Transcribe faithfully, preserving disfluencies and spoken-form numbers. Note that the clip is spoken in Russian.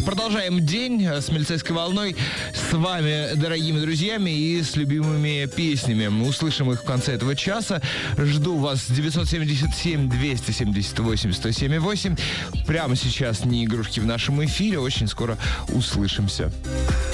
Продолжаем день с милицейской волной. С вами, дорогими друзьями, и с любимыми песнями. Мы услышим их в конце этого часа. Жду вас девятьсот семьдесят семь двести семьдесят восемь сто семь восемь. Прямо сейчас не игрушки в нашем эфире. Очень скоро услышимся.